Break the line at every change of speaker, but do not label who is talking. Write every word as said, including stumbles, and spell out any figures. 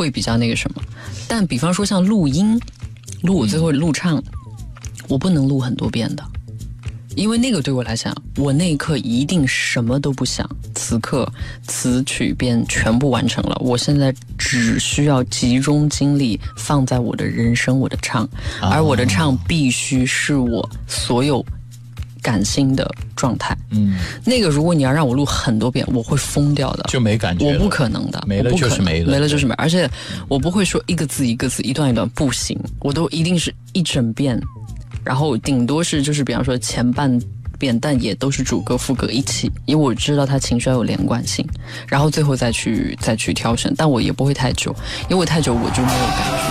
会比较那个什么。但比方说像录音，录我最后录唱，嗯、我不能录很多遍的。因为那个对我来讲，我那一刻一定什么都不想，此刻词曲便全部完成了。我现在只需要集中精力放在我的人生，我的唱，而我的唱必须是我所有感性的状态。嗯，那个如果你要让我录很多遍，我会疯掉的，
就没感觉了，
我不可能的，
没了就是没了，
没了就是没了。而且我不会说一个字一个字，一段一段，不行，我都一定是一整遍。然后顶多是就是比方说前半遍，但也都是主歌副歌一起，因为我知道它情绪要有连贯性，然后最后再去再去挑选，但我也不会太久，因为我太久我就没有感觉。